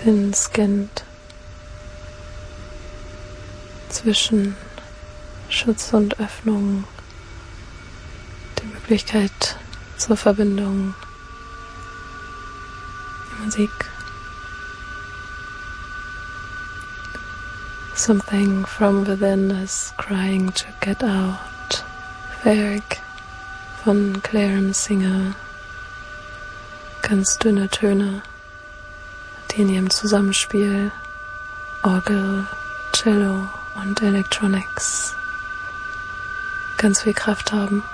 hinscannt zwischen Schutz und Öffnung, die Möglichkeit zur Verbindung, die Musik. Something from within is crying to get out. Werk von Clarence Singer. Ganz dünne Töne, die in ihrem Zusammenspiel Orgel, Cello und Electronics ganz viel Kraft haben.